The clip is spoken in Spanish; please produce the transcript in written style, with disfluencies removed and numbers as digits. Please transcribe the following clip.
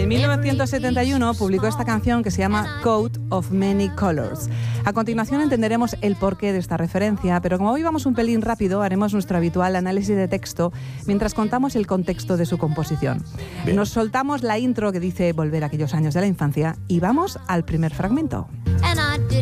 En 1971 publicó esta canción que se llama Coat of Many Colors. A continuación entenderemos el porqué de esta referencia, pero como hoy vamos un pelín rápido, haremos nuestro habitual análisis de texto mientras contamos el contexto de su composición. Bien. Nos soltamos la intro que dice volver a aquellos años de la infancia y vamos al primer fragmento.